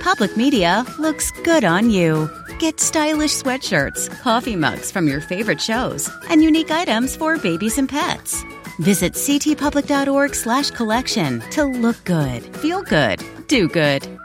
Public Media looks good on you. Get stylish sweatshirts, coffee mugs from your favorite shows, and unique items for babies and pets. Visit ctpublic.org/collection to look good, feel good, do good.